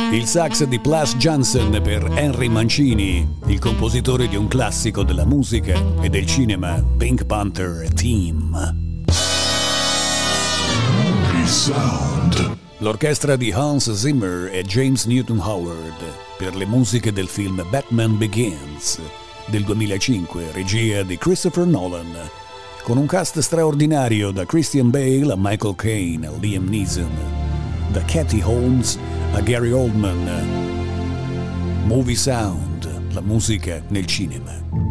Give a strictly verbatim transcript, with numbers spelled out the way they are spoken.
Il sax di Plas Jansen per Henry Mancini, il compositore di un classico della musica e del cinema, Pink Panther Theme. Sound. L'orchestra di Hans Zimmer e James Newton Howard per le musiche del film Batman Begins del duemilacinque, regia di Christopher Nolan, con un cast straordinario da Christian Bale a Michael Caine a Liam Neeson, da Katie Holmes a Gary Oldman. Movie Sound, la musica nel cinema.